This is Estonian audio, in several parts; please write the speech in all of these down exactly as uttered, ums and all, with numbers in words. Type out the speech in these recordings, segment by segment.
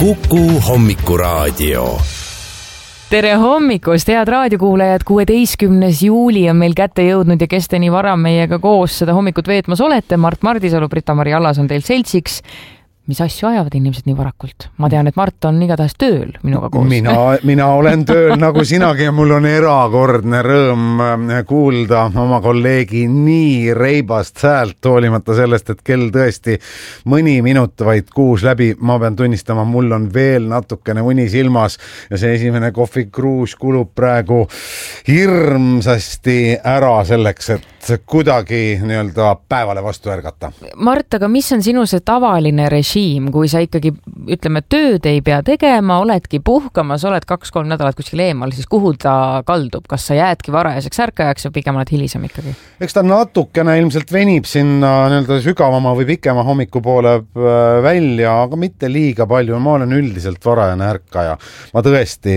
Kuku Hommikuraadio. Tere hommikust, head raadiokuulajad, kuueteistkümnes juuli on meil kätte jõudnud ja kes te nii vara meiega koos seda hommikut veetmas olete. Mart Mardisalu, Britta-Mari Allas on teil seltsiks. Mis asju ajavad inimesed nii varakult? Ma tean, et Mart on igatahes tööl minuga koos. Mina, mina olen tööl nagu sinagi ja mul on erakordne rõõm kuulda oma kolleegi nii reibast häält, hoolimata sellest, et kell tõesti mõni minut vaid kuus läbi. Ma pean tunnistama, mul on veel natukene uni silmas ja see esimene kohvikruus kulub praegu hirmsasti ära selleks, et kuidagi nii-öelda päevale vastu ärgata. Mart, aga mis on sinu see tavaline režiim, kui sa ikkagi, ütleme, tööd ei pea tegema, oledki puhkamas, oled kaks-kolm nädalat kuskil eemal, siis kuhu ta kaldub? Kas sa jäädki varajaseks ärkajaks või pigem oled hilisem ikkagi? Eks ta natukene ilmselt venib sinna nii-öelda sügavama või pikema hommiku poole välja, aga mitte liiga palju. Ma olen üldiselt varajane ärkaja. Ma tõesti,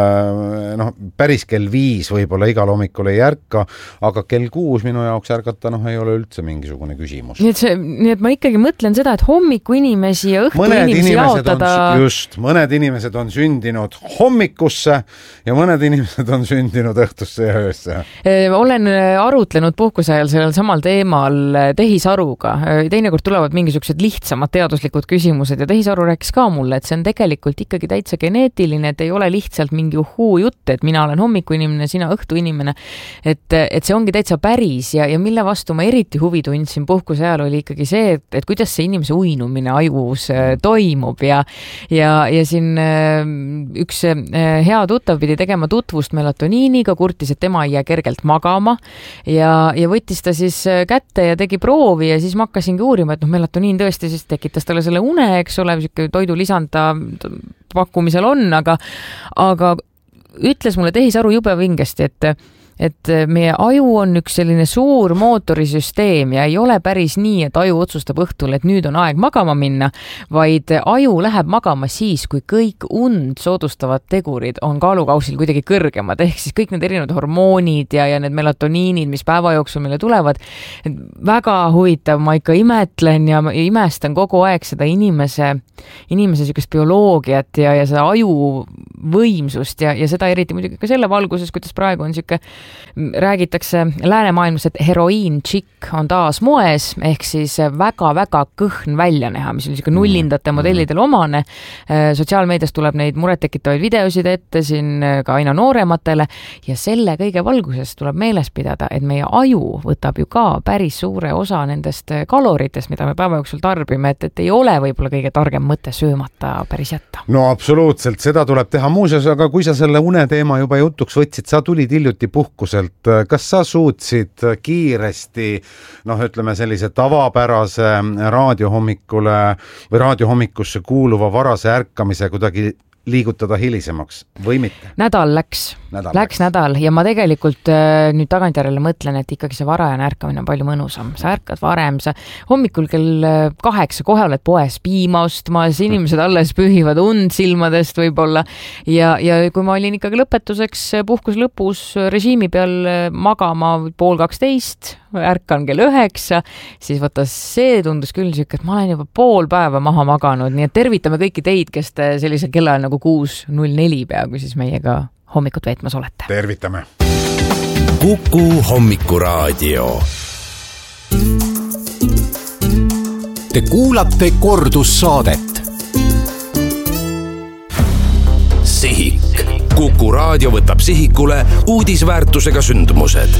noh, päris kell viis võib-olla igal hommikul ei ärka, aga kell kuus minu jaoks ärgata, noh, ei ole üldse mingisugune küsimus. Nii et, see, nii et ma ikkagi mõtlen seda, et hommiku inimesi ja õhtu mõned inimesi jaotada... On, just, mõned inimesed on sündinud hommikusse ja mõned inimesed on sündinud õhtusse ja öösse. Olen arutlenud puhkuse ajal sellel samal teemal tehisaruga. Teinekord tulevad mingisugused lihtsamad teaduslikud küsimused ja tehisaru rääkis ka mulle, et see on tegelikult ikkagi täitsa geneetiline, et ei ole lihtsalt mingi uhuu jutt, et mina olen hommiku inimene, sina õhtu inimene. Et, et see ongi täitsa päris Ja, ja mille vastu ma eriti huvi tundsin puhkuse ajal oli ikkagi see, et, et kuidas see inimese uinumine ajus äh, toimub ja, ja, ja siin äh, üks äh, hea tuttav pidi tegema tutvust melatoniiniga, kurtis, et tema ei jää kergelt magama ja, ja võttis ta siis kätte ja tegi proovi ja siis ma hakkasingi uurima, et noh, melatoniin tõesti siis tekitas talle selle une, eks ole, toidulisand ta pakkumisel on, aga, aga ütles mulle tehisaru jube vingesti, et et meie aju on üks selline suur mootorisüsteem ja ei ole päris nii, et aju otsustab õhtul, et nüüd on aeg magama minna, vaid aju läheb magama siis, kui kõik und soodustavad tegurid on kaalukausil kuidagi kõrgemad, ehk siis kõik need erinevad hormoonid ja, ja need melatoniinid, mis päeva jooksul meile tulevad. Väga huvitav, ma ikka imetlen ja imestan kogu aeg seda inimese, inimese sükest bioloogiat ja, ja seda aju võimsust ja, ja seda eriti muidugi ka selle valguses, kuidas praegu on syke räägitakse läänemaailmas, et heroiin tšikk on taas moes, ehk siis väga-väga kõhn väljanäha, mis on niisugune nullindate modellidel omane. Sotsiaalmeedias tuleb neid murettekitavaid videosid ette siin ka aina noorematele ja selle kõige valguses tuleb meeles pidada, et meie aju võtab ju ka päris suure osa nendest kaloritest, mida me päeva jooksul tarbime, et, et ei ole võib-olla kõige targem mõte söömata päris jätta. No absoluutselt, seda tuleb teha muuseas, aga kui sa selle une teema juba jutuks võtsid, sa tulid hiljuti puhkuselt. Kas sa suutsid kiiresti, noh, ütleme sellise tavapärase raadiohommikule või raadiohommikusse kuuluva varase ärkamise kuidagi liigutada hilisemaks või mitte? Nädal läks. Nädal läks, läks nädal ja ma tegelikult nüüd tagantjärele mõtlen, et ikkagi see varajane ärkamine on palju mõnusam. Sa ärkad varem, sa hommikul kell kaheksa kohe oled poes piima ostmas, inimesed alles pühivad und silmadest võib-olla ja, ja kui ma olin ikkagi lõpetuseks puhkus lõpus režiimi peal magama pool kaksteist, ärkan kell üheksa, siis võtta see tundus küll siuke, et ma olen juba pool päeva maha maganud, nii et tervitame kõiki teid, kes te sellisel kellaajal nagu kuus null neli peaaegu siis meiega hommikut veetmas olete. Tervitame. Kuku Hommikuraadio. Te kuulate kordussaadet. Sihik. Kuku Raadio võtab sihikule uudisväärtusega sündmused.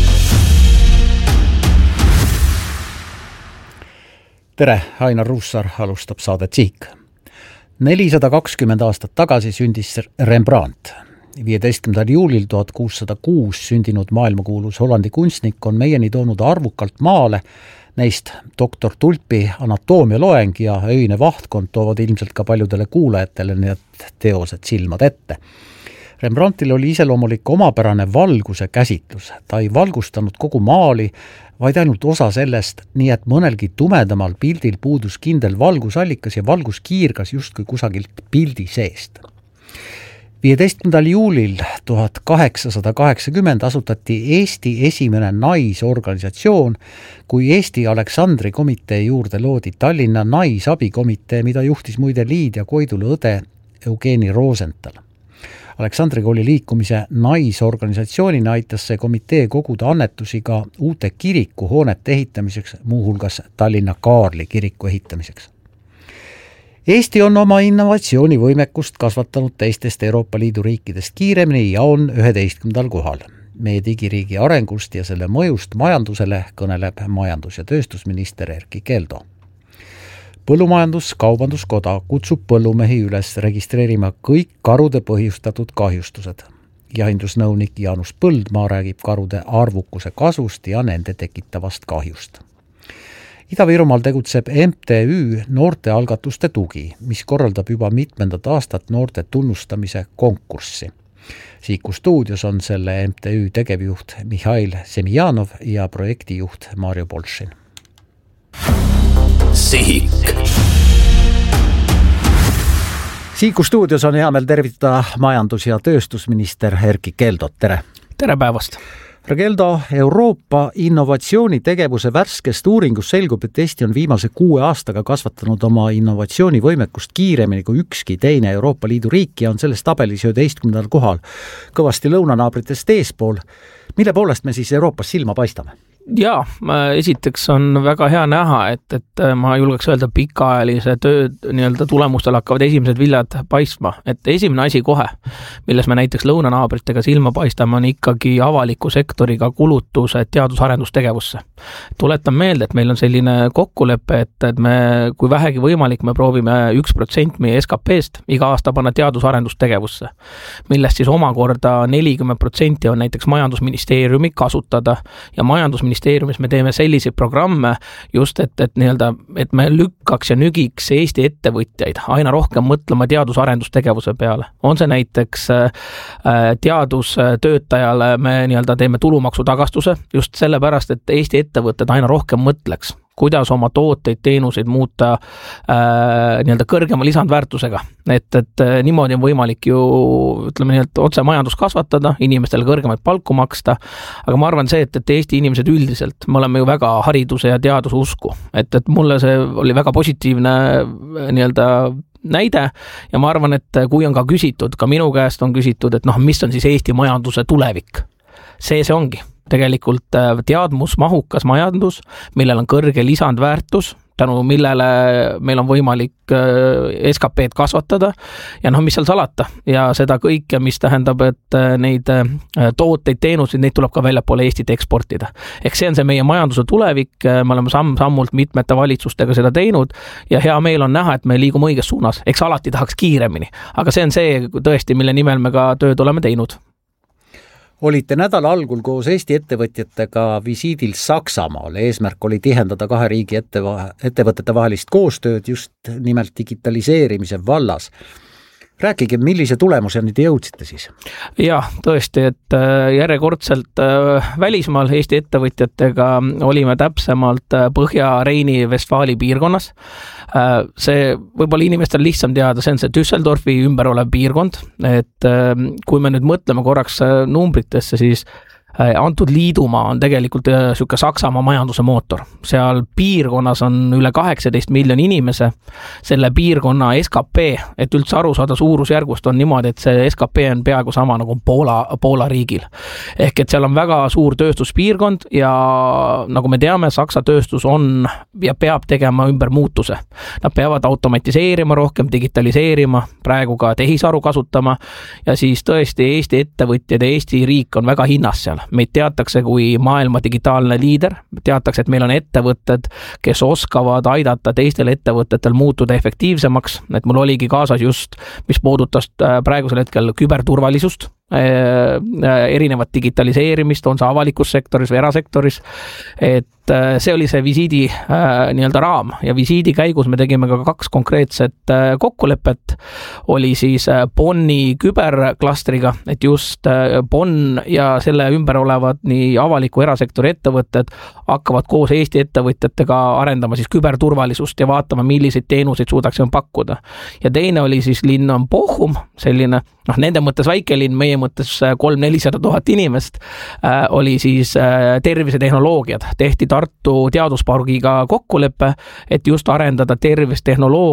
Tere, Ainar Ruussaar alustab saadet Sihik. nelisada kakskümmend aastat tagasi sündis Rembrandt. viieteistkümnendal juulil tuhat kuussada kuus sündinud maailmakuulus Hollandi kunstnik on meieni toonud arvukalt maale, neist doktor Tulpi anatoomialoeng ja öine vahtkond toovad ilmselt ka paljudele kuulajatele need teosed silmad ette. Rembrandtil oli iseloomulik omapärane valguse käsitlus. Ta ei valgustanud kogu maali, vaid ainult osa sellest, nii et mõnelgi tumedamal pildil puudus kindel valgusallikas ja valgus kiirgas justkui kusagilt pildi seest. viieteistkümnendal juulil tuhat kaheksasada kaheksakümmend asutati Eesti esimene naisorganisatsioon, kui Eesti Aleksandri komitee juurde loodi Tallinna naisabikomitee, mida juhtis muide Liidia Koidula õde Eugeni Rosenthal. Aleksandri kooli liikumise naisorganisatsioonina aitas see komitee koguda annetusi ka uute kirikuhoonete ehitamiseks, muuhulgas Tallinna Kaarli kiriku ehitamiseks. Eesti on oma innovatsioonivõimekust kasvatanud teistest Euroopa Liidu riikidest kiiremini ja on üheteistkümnendal kohal. Meie digiriigi arengust ja selle mõjust majandusele kõneleb majandus- ja tööstusminister Erkki Keldo. Põllumajandus-Kaubanduskoda kutsub põllumehi üles registreerima kõik karude põhjustatud kahjustused. Jahindusnõunik Jaanus Põldmaa räägib karude arvukuse kasvust ja nende tekitavast kahjust. Ida-Virumaal tegutseb M T Ü Noortealgatuste tugi, mis korraldab juba mitmendat aastat noorte tunnustamise konkurssi. Siiku stuudios on selle M T Ü tegevjuht Mihhail Semjanov ja projektijuht Mario Bolšin. Sihik. Siiku stuudios on hea meel tervitada majandus- ja tööstusminister Erkki Keldot. Tere! Tere päevast! Härra Keldo, Euroopa innovatsioonitegevuse värskest uuringus selgub, et Eesti on viimase kuue aastaga kasvatanud oma innovatsioonivõimekust kiiremini kui ükski teine Euroopa Liidu riik ja on selles tabelis üheteistkümnendal kohal, kõvasti lõunanaabritest eespool. Mille poolest me siis Euroopas silma paistame? Jaa, esiteks on väga hea näha, et, et ma julgeks öelda pikaajalise töö nii-öelda tulemustel hakkavad esimesed viljad paistma. Et esimene asi kohe, milles me näiteks lõunanaabritega silma paistame, on ikkagi avaliku sektoriga kulutused teadus-arendustegevusse. Tuletan meelde, et meil on selline kokkulepe, et, et me, kui vähegi võimalik, me proovime üks protsent meie S K P-st iga aasta panna teadus-arendustegevusse, millest siis omakorda nelikümmend protsenti on näiteks majandusministeeriumi kasutada ja majandusministeeriumi ministeeriumis me teeme selliseid programme just, et, et, nii-öelda, et me lükkaks ja nügiks Eesti ettevõtjaid aina rohkem mõtlema teadus-arendustegevuse peale. On see näiteks teadustöötajale me nii-öelda teeme tulumaksu tagastuse just sellepärast, et Eesti ettevõtted aina rohkem mõtleks, kuidas oma tooteid, teenuseid muuta äh, nii-öelda kõrgema lisandväärtusega. Et, et niimoodi on võimalik ju, ütleme nii, et otse majandus kasvatada, inimestele kõrgemaid palku maksta, aga ma arvan see, et, et Eesti inimesed üldiselt, me oleme ju väga hariduse ja teaduse usku, et, et mulle see oli väga positiivne nii-öelda näide ja ma arvan, et kui on ka küsitud, ka minu käest on küsitud, et noh, mis on siis Eesti majanduse tulevik, see see ongi. Tegelikult teadmusmahukas majandus, millel on kõrge lisandväärtus, tänu millele meil on võimalik S K P-d kasvatada ja noh, mis seal salata ja seda kõike, mis tähendab, et neid tooteid, teenuseid, neid tuleb ka väljapoole Eestit eksportida. Ehk see on see meie majanduse tulevik, me oleme samm-sammult mitmete valitsustega seda teinud ja hea meel on näha, et me liigume õiges suunas, eks alati tahaks kiiremini, aga see on see tõesti, mille nimel me ka tööd oleme teinud. Olite nädala algul koos Eesti ettevõtjatega visiidil Saksamaal. Eesmärk oli tihendada kahe riigi ettevõtete vahelist koostööd just nimelt digitaliseerimise vallas. Rääkige, millise tulemuseni te jõudsite siis? Jah, tõesti, et järjekordselt välismaal Eesti ettevõtjatega olime täpsemalt Põhja-Reini Vestfaali piirkonnas. See võib-olla inimestel lihtsam teada, see on see Düsseldorfi ümber olev piirkond, et kui me nüüd mõtleme korraks numbritesse, siis antud liidumaa on tegelikult süke Saksamaa majanduse mootor. Seal piirkonnas on üle kaheksateist miljoni inimese. Selle piirkonna S K P, et üldse aru saada suurusjärgust, on niimoodi, et see S K P on peaaegu sama nagu Poola, Poola riigil. Ehk et seal on väga suur tööstuspiirkond ja nagu me teame, Saksa tööstus on ja peab tegema ümber muutuse. Nad peavad automatiseerima rohkem, digitaliseerima, praegu ka tehisaru kasutama ja siis tõesti Eesti ettevõtjad ja Eesti riik on väga hinnas seal. Meid teatakse kui maailma digitaalne liider, teatakse, et meil on ettevõtted, kes oskavad aidata teistel ettevõtetel muutuda efektiivsemaks, et mul oligi kaasas just, mis puudutas praegusel hetkel küberturvalisust, erinevat digitaliseerimist, on see avalikus sektoris või erasektoris, et see oli see visiidi nii-öelda raam ja visiidi käigus me tegime ka kaks konkreetset kokkulepet, oli siis Bonni küberklastriga, et just Bonn ja selle ümber olevad nii avaliku erasektori ettevõtted hakkavad koos Eesti ettevõtjatega arendama siis küberturvalisust ja vaatama, milliseid teenuseid suudaksime pakkuda. Ja teine oli siis linn on Bochum, selline, noh, nende mõttes väikelinn, meie mõttes kolm-nelisada tuhat inimest, äh, oli siis äh, tervisetehnoloogiad. Tehti Tartu teaduspargiga kokkulepe, et just arendada tervistehnoloogiat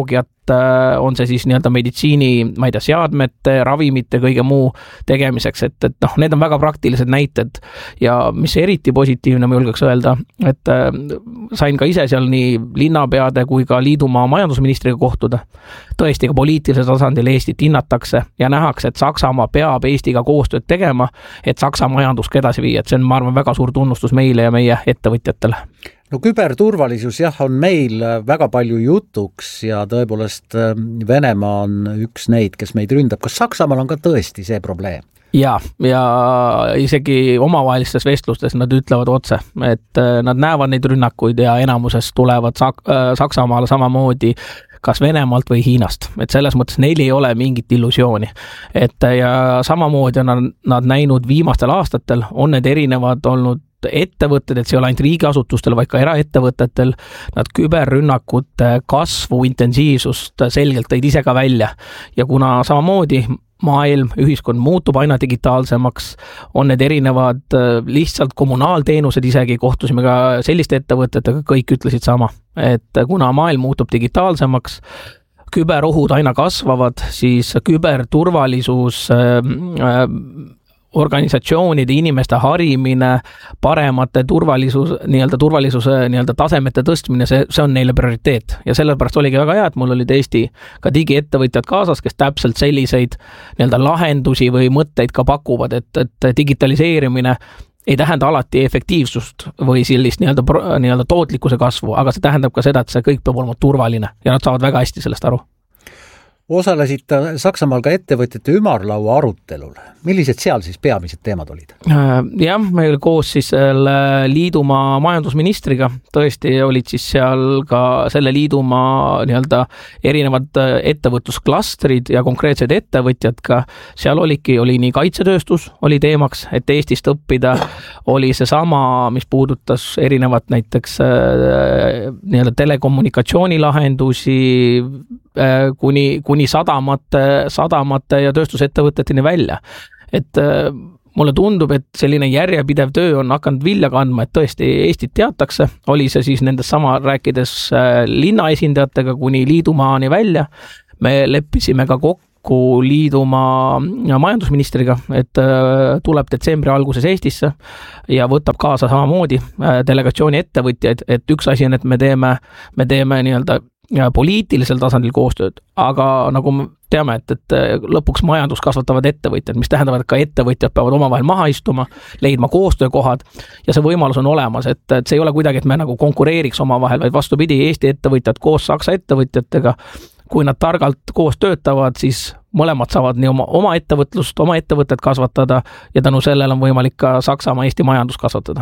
on see siis nii-öelda meditsiini, ma ei tea, seadmete, ravimite, kõige muu tegemiseks, et, et noh, need on väga praktilised näited ja mis eriti positiivne, ma julgeks öelda, et sain ka ise seal nii linnapeade kui ka liidumaa majandusministriga kohtuda. Tõesti ka poliitilisel tasandil Eestit hinnatakse ja nähakse, et Saksamaa peab Eestiga koostööd tegema, et Saksa majandusk edasi viia, et see on, ma arvan, väga suur tunnustus meile ja meie ettevõtjatele. No küberturvalisus jah, on meil väga palju jutuks ja tõepoolest Venemaa on üks neid, kes meid ründab. Kas Saksamaal on ka tõesti see probleem? Ja, ja isegi omavahelistes vestlustes nad ütlevad otse, et nad näevad neid rünnakuid ja enamuses tulevad Sak- Saksamaale samamoodi kas Venemaalt või Hiinast. Et selles mõttes neil ei ole mingit illusiooni. Et ja samamoodi on nad, nad näinud viimastel aastatel, on need erinevad olnud ettevõtted, et see ei ole ainult riigiasutustel, vaid ka eraettevõtetel, nad küberrünnakute kasvu intensiivsust selgelt tõid ise ka välja. Ja kuna samamoodi maailm, ühiskond muutub aina digitaalsemaks, on need erinevad lihtsalt kommunaalteenused isegi, kohtusime ka selliste ettevõtetega, kõik ütlesid sama, et kuna maailm muutub digitaalsemaks, küberohud aina kasvavad, siis küberturvalisus äh, organisatsioonide, inimeste harimine, paremate turvalisus, nii-öelda turvalisuse nii-öelda tasemete tõstmine, see, see on neile prioriteet. Ja sellepärast oligi väga hea, et mul olid Eesti ka digiettevõtjad kaasas, kes täpselt selliseid nii-öelda lahendusi või mõtteid ka pakuvad, et, et digitaliseerimine ei tähenda alati efektiivsust või sellist nii-öelda, nii-öelda tootlikkuse kasvu, aga see tähendab ka seda, et see kõik peab olema turvaline ja nad saavad väga hästi sellest aru. Osalesid Saksamaal ka ettevõtjate ümarlaua arutelul. Millised seal siis peamised teemad olid? Jah, meil koos siis liidumaa majandusministriga tõesti olid siis seal ka selle liidumaa nii-öelda erinevad ettevõtlusklastrid ja konkreetsed ettevõtjad ka. Seal oligi, oli nii kaitsetööstus oli teemaks, et Eestist õppida, oli see sama, mis puudutas erinevat näiteks nii-öelda telekommunikatsioonilahendusi kuni, kuni sadamate, sadamate ja tööstusettevõteteni välja. Et mulle tundub, et selline järjepidev töö on hakanud vilja kandma, et tõesti Eestit teatakse, oli see siis nendest sama rääkides linna esindajatega kuni liidumaani välja. Me leppisime ka kokku liidumaa majandusministriga, et tuleb detsembri alguses Eestisse ja võtab kaasa samamoodi delegatsiooni ettevõtjaid, et üks asi on, et me teeme, me teeme nii-öelda poliitilisel tasandil koostööd, aga nagu me teame, et, et lõpuks majandus kasvatavad ettevõtjad, mis tähendavad, et ka ettevõtjad peavad omavahel maha istuma, leidma koostöökohad ja see võimalus on olemas, et, et see ei ole kuidagi, et me nagu konkureeriks omavahel, vaid vastupidi, Eesti ettevõtjad koos Saksa ettevõtjatega, kui nad targalt koos töötavad, siis mõlemad saavad nii oma, oma ettevõtlust, oma ettevõtted kasvatada ja tänu sellele on võimalik ka Saksamaa Eesti majandus kasvatada.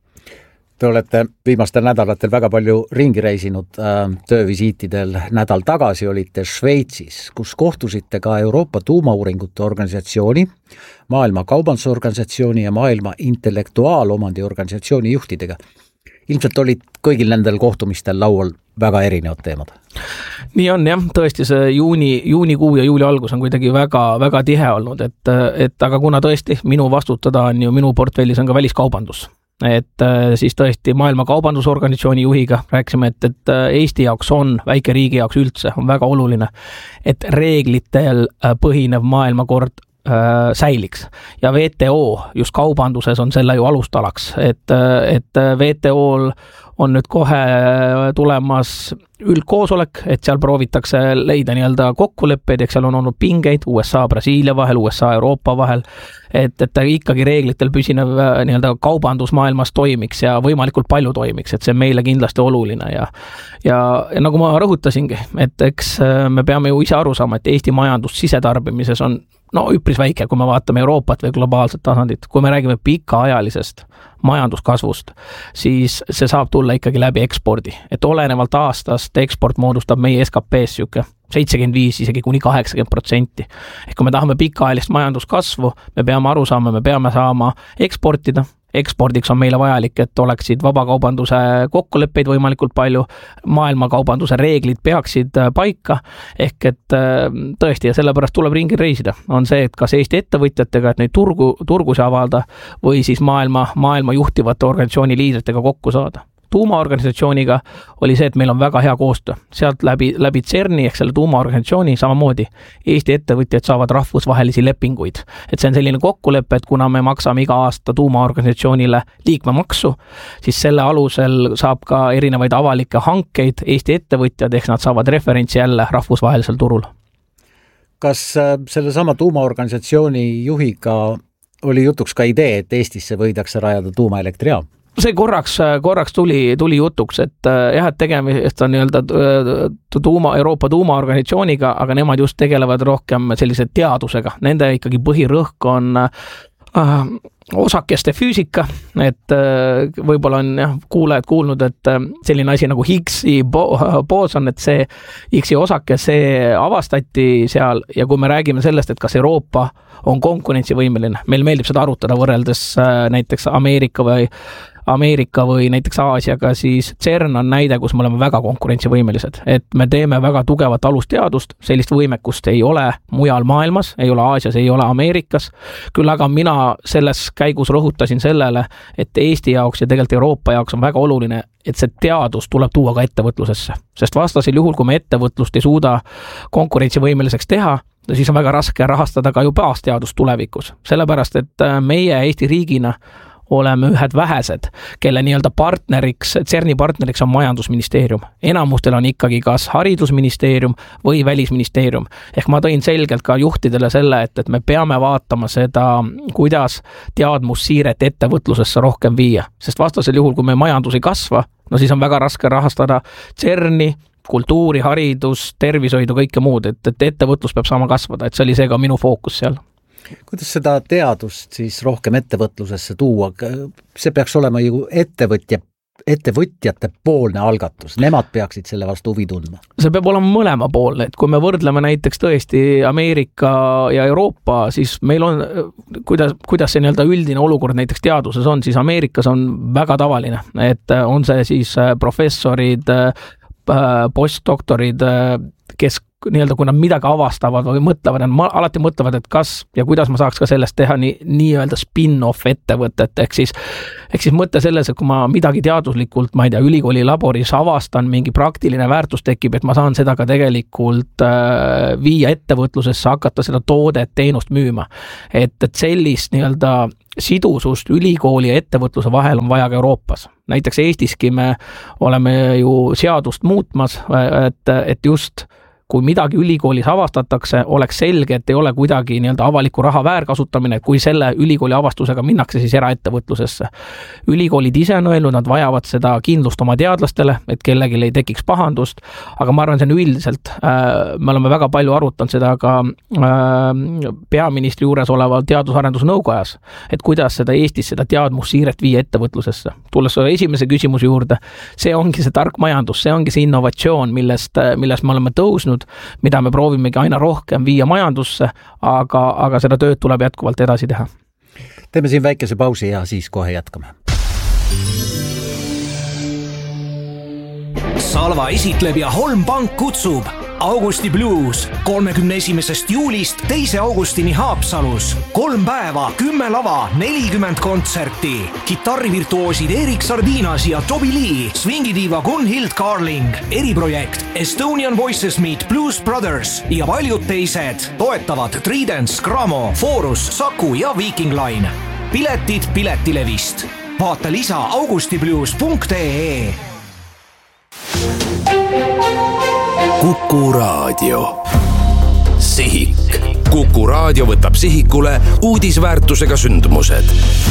Te olete viimastel nädalatel väga palju ringi reisinud äh, töövisiitidel. Nädal tagasi olite Šveitsis, kus kohtusite ka Euroopa tuumauuringute organisatsiooni, Maailma Kaubandusorganisatsiooni ja Maailma Intellektuaalomandi organisatsiooni juhtidega. Ilmselt olid kõigil nendel kohtumistel laual väga erinevad teemad. Nii on jah, tõesti see juuni, juunikuu ja juuli algus on kuidagi väga, väga tihe olnud, et, et aga kuna tõesti minu vastutada on ju, minu portfellis on ka väliskaubandus. Et siis tõesti Maailma Kaubandusorganisatsiooni juhiga rääkisime, et, et Eesti jaoks on, väike riigi jaoks üldse, on väga oluline, et reeglitel põhinev maailmakord äh, säiliks. Ja V T O just kaubanduses on selle ju alustalaks, et, et V T O-l on nüüd kohe tulemas üldkoosolek, et seal proovitakse leida nii-öelda kokkuleppeid, eks seal on olnud pingeid U S A, Brasiilia vahel, U S A, Euroopa vahel, et, et ikkagi reeglitel püsinev nii-öelda kaubandus maailmas toimiks ja võimalikult palju toimiks, et see on meile kindlasti oluline ja, ja, ja nagu ma rõhutasingi, et eks me peame ju ise aru saama, et Eesti majandus sisetarbimises on no üpris väike, kui me vaatame Euroopat või globaalset tasandit. Kui me räägime pikaajalisest majanduskasvust, siis see saab tulla ikkagi läbi ekspordi. Et olenevalt aastast eksport moodustab meie S K P-s siuke seitsekümmend viis, isegi kuni kaheksakümmend protsenti. Ehk kui me tahame pikaajalist majanduskasvu, me peame aru saama, me peame saama eksportida. Ekspordiks on meile vajalik, et oleksid vabakaubanduse kokkuleppeid võimalikult palju, maailmakaubanduse reeglid peaksid paika, ehk et tõesti ja sellepärast tuleb ringi reisida. On see, et kas Eesti ettevõtjatega, et neid turgu, turgusi avada või siis maailma, maailma juhtivate organisatsiooni liidritega kokku saada. tuumaorganisatsiooniga, oli see, et meil on väga hea koostöö. Sealt läbi, läbi CERN-i ehk selle tuumaorganisatsiooni samamoodi Eesti ettevõtjad saavad rahvusvahelisi lepinguid. Et see on selline kokkulepe, et kuna me maksame iga aasta tuumaorganisatsioonile liikmemaksu, siis selle alusel saab ka erinevaid avalikke hankeid Eesti ettevõtjad, ehk nad saavad referentsi jälle rahvusvahelisel turul. Kas selle sama tuumaorganisatsiooni juhiga oli jutuks ka idee, et Eestisse võidakse rajada tuumaelektrijaam? See korraks, korraks tuli, tuli jutuks, et jah, et tegemist on nii-öelda tuuma, Euroopa tuumaorganisatsiooniga, aga nemad just tegelevad rohkem sellise teadusega. Nende ikkagi põhirõhk on äh, osakeste füüsika, et äh, võib-olla on jah, kuulajad kuulnud, et äh, selline asi nagu Higgsi booson, et see Higgsi osake, see avastati seal ja kui me räägime sellest, et kas Euroopa on konkurentsivõimeline, meil meeldib seda arutada võrreldes äh, näiteks Ameerika või Ameerika või näiteks Aasiaga, siis CERN on näide, kus me oleme väga konkurentsivõimelised. Et me teeme väga tugevat alusteadust, sellist võimekust ei ole mujal maailmas, ei ole Aasias, ei ole Ameerikas. Küll aga mina selles käigus rõhutasin sellele, et Eesti jaoks ja tegelikult Euroopa jaoks on väga oluline, et see teadus tuleb tuua ka ettevõtlusesse. Sest vastasel juhul, kui me ettevõtlust ei suuda konkurentsivõimeliseks teha, siis on väga raske rahastada ka ju baasteadust tulevikus. Sellepärast, et meie Eesti riigina oleme ühed vähesed, kelle nii-öelda partneriks, CERN-i partneriks on majandusministeerium. Enamustel on ikkagi kas haridusministeerium või välisministeerium. Ehk ma tõin selgelt ka juhtidele selle, et, et me peame vaatama seda, kuidas teadmussiiret ettevõtlusesse rohkem viia. Sest vastasel juhul, kui me majandus ei kasva, no siis on väga raske rahastada CERN-i, kultuuri, haridus, tervishoidu, kõike muud, et, et ettevõtlus peab saama kasvada, et see oli see ka minu fookus seal. Kuidas seda teadust siis rohkem ettevõtlusesse tuua? See peaks olema ju ettevõtja, ettevõtjate poolne algatus. Nemad peaksid selle vastu huvi tundma. See peab olema mõlema poolne, et kui me võrdleme näiteks tõesti Ameerika ja Euroopa, siis meil on, kuidas, kuidas see nii-öelda üldine olukord näiteks teaduses on, siis Ameerikas on väga tavaline, et on see siis professorid, postdoktorid, kes nii-öelda, kui nad midagi avastavad või mõtlevad, nad alati mõtlevad, et kas ja kuidas ma saaks ka sellest teha nii, nii-öelda spin-off ettevõtet, ehk siis, ehk siis mõte selles, et kui ma midagi teaduslikult, ma ei tea, ülikooli laboris avastan, mingi praktiline väärtus tekib, et ma saan seda ka tegelikult äh, viia ettevõtlusesse, hakata seda toodet, teenust müüma. Et, et sellist nii-öelda sidusust ülikooli ja ettevõtluse vahel on vaja ka Euroopas. Näiteks Eestiski me oleme ju seadust muutmas, et, et just kui midagi ülikoolis avastatakse, oleks selge, et ei ole kuidagi nii-öelda avaliku raha väärkasutamine, kui selle ülikooli avastusega minnakse siis eraettevõtlusesse. Ülikoolid ise on öelnud, nad vajavad seda kindlust oma teadlastele, et kellelgi ei tekiks pahandust, aga ma arvan, see on üldiselt, äh, me oleme väga palju arutanud seda ka äh, peaministri juures oleval teadus-arendusnõukojas, et kuidas seda Eestis seda teadmussiiret viia ettevõtlusesse. Tulles esimese küsimuse juurde, see ongi see tark majandus, see ongi see innovatsioon, millest, millest me oleme tõusnud, mida me proovimegi aina rohkem viia majandusse, aga, aga seda tööd tuleb jätkuvalt edasi teha. Teeme siin väikese pausi ja siis kohe jätkame. Salva esitleb ja Holm Pank kutsub Augusti Blues kolmekümne esimesest juulist teise augustini Haapsalus. Kolm päeva, kümme lava, nelikümmend kontserti. Kitarrivirtuoosid Erik Sardinas ja Toby Lee, swingidiiva Gunhild Carling, eriprojekt Estonian Voices Meet Blues Brothers ja paljud teised toetavad Tridents, Gramo, Forus, Saku ja Viking Line. Piletid Piletilevist. Vaata lisa augustiblues punkt ee. Kuku Raadio. Sihik. Kuku Raadio võtab sihikule uudisväärtusega sündmused.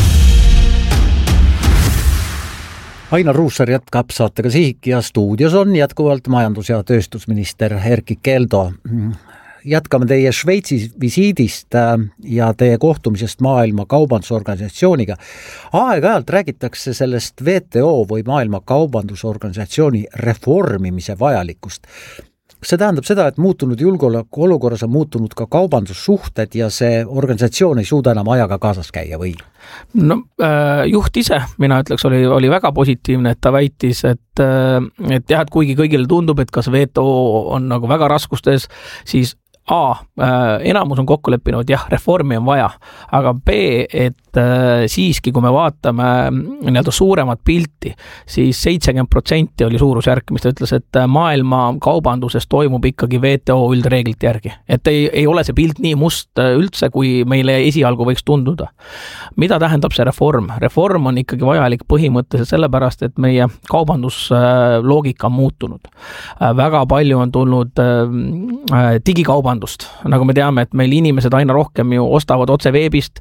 Ainar Ruussaar jätkab saatega Sihik ja stuudios on jätkuvalt majandus- ja tööstusminister Erkki Keldo. Jätkame teie Šveitsi visiidist ja teie kohtumisest Maailma Kaubandusorganisatsiooniga. Aeg-ajalt räägitakse sellest V T O või Maailma Kaubandusorganisatsiooni reformimise vajalikust. See tähendab seda, et muutunud julgeoleku olukorras on muutunud ka kaubandussuhted ja see organisatsioon ei suuda enam ajaga kaasas käia või? No juht ise, mina ütleks, oli, oli väga positiivne, et ta väitis, et, et jah, et kuigi kõigile tundub, et kas V T O on nagu väga raskustes, siis A, enamus on kokku leppinud, jah, reformi on vaja, aga B, et siiski, kui me vaatame nii-öelda suuremat pilti, siis seitsekümmend protsenti oli suurusjärk, mis ta ütles, et maailma kaubanduses toimub ikkagi W T O üldreeglite järgi. Et ei, ei ole see pilt nii must üldse, kui meile esialgu võiks tunduda. Mida tähendab see reform? Reform on ikkagi vajalik põhimõtteliselt sellepärast, et meie kaubandusloogika on muutunud. Väga palju on tulnud digikaubandus, nagu me teame, et meil inimesed aina rohkem ju ostavad otse veebist,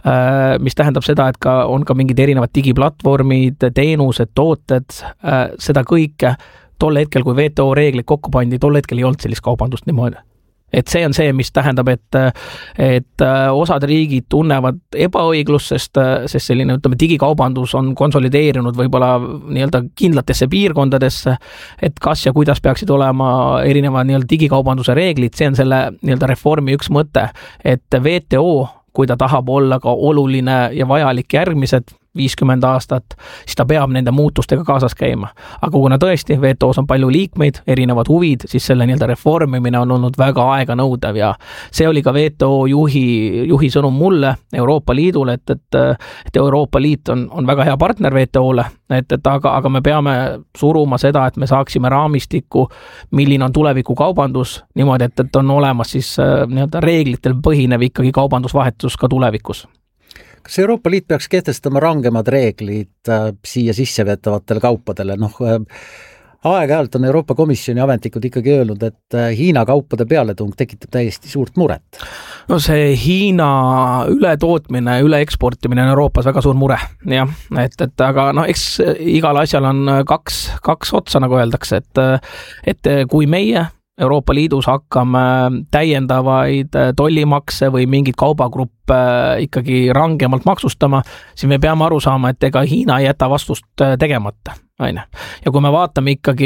mis tähendab seda, et ka on ka mingid erinevad digiplatvormid, teenused, tooted, seda kõike tol hetkel, kui W T O reeglid kokku pandi, tol hetkel ei olnud sellist kaubandust niimoodi. Et see on see, mis tähendab, et, et osad riigid tunnevad ebaõiglust, sest, sest selline, ütleme, digikaubandus on konsolideerinud võib-olla nii-öelda kindlatesse piirkondadesse, et kas ja kuidas peaksid olema erinevad nii-öelda digikaubanduse reeglid, see on selle nii-öelda reformi üks mõte, et W T O, kui ta tahab olla ka oluline ja vajalik järgmised viiskümmend aastat, siis ta peab nende muutustega kaasas käima. Aga kuna tõesti W T O's on palju liikmeid, erinevad huvid, siis selle nii-öelda reformimine on olnud väga aega nõudev ja see oli ka W T O juhi, juhi sõnum mulle, Euroopa Liidule, et, et, et Euroopa Liit on, on väga hea partner W T O'le, et, et aga, aga me peame suruma seda, et me saaksime raamistiku, milline on tuleviku kaubandus, niimoodi, et, et on olemas siis nii-öelda reeglitel põhinev ikkagi kaubandusvahetus ka tulevikus. Kas Euroopa Liit peaks kehtestama rangemad reeglid äh, siia sisseveetavatele kaupadele? Noh, äh, aeg-ajalt on Euroopa Komisjoni ametnikud ikkagi öelnud, et äh, Hiina kaupade pealetung tekitab täiesti suurt muret. No see Hiina ületootmine, üleeksportimine on Euroopas väga suur mure, jah, et, et aga no eks igal asjal on kaks, kaks otsa, nagu öeldakse, et, et kui meie Euroopa Liidus hakkame täiendavaid tollimakse või mingid kaubagruppe ikkagi rangemalt maksustama, siis me peame aru saama, et ega Hiina ei jäta vastust tegemata. Aine. Ja kui me vaatame ikkagi,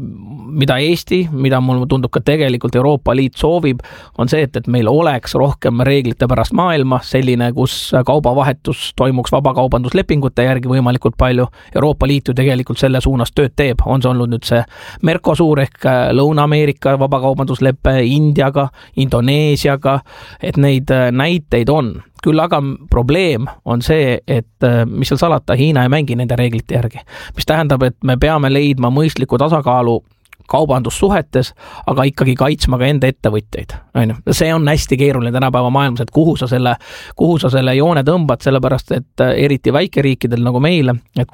mida Eesti, mida mul tundub ka tegelikult Euroopa Liit soovib, on see, et, et meil oleks rohkem reeglite pärast maailma, selline, kus kaubavahetus toimuks vabakaubanduslepingute järgi võimalikult palju. Euroopa Liit ju tegelikult selle suunas tööd teeb, on see olnud nüüd see Mercosur ehk Lõuna-Ameerika vabakaubandusleppe Indiaga, Indoneesiaga, et neid näiteid on. Küll aga probleem on see, et mis seal salata, Hiina ei mängi nende reeglite järgi, mis tähendab, et me peame leidma mõistliku tasakaalu kaubandussuhetes, aga ikkagi kaitsma ka enda ettevõtteid. See on hästi keeruline tänapäeva maailmas, et kuhu sa selle, kuhu sa selle joone tõmbad, sellepärast, et eriti väikeriikidel nagu meile, et